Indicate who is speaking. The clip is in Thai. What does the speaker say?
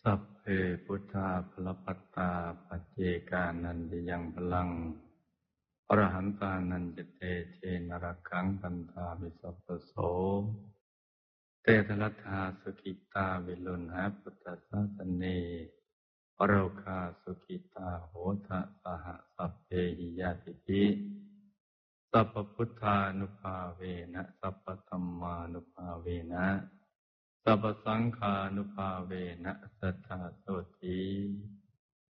Speaker 1: สัพเพพุทธาภลปัตตาปัจเจกานันติยังพลังอรหันตานันจเตเชนรกังปันธาวิสัพพโสเตทลัทธาสุขิตาวิลุณหะพุทธศาสเนอโรคาสุขิตาโหทะสหสัพเพหิยาติภิสัพพพุทธานุภาเวนะสัพพธัมมานุภาเวนะสัพพสังฆานุภาเวนะสัทธาโสติ